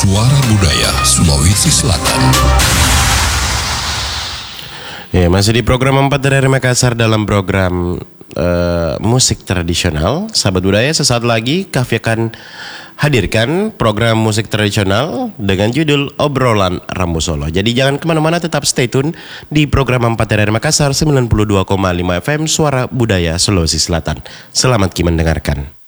Suara Budaya Sulawesi Selatan. Ya, masih di program 4 dari Makassar dalam program musik tradisional. Sahabat budaya, sesaat lagi Kavi akan hadirkan program musik tradisional dengan judul Obrolan Rambu Solo. Jadi jangan kemana-mana, tetap stay tune di program 4 dari Makassar 92,5 FM Suara Budaya Sulawesi Selatan. Selamat mendengarkan.